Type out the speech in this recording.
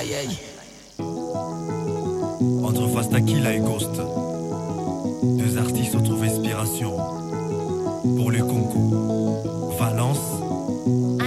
Aïe aïe. Entre Fastakila et Ghost, deux artistes retrouvent inspiration pour le concours. Valence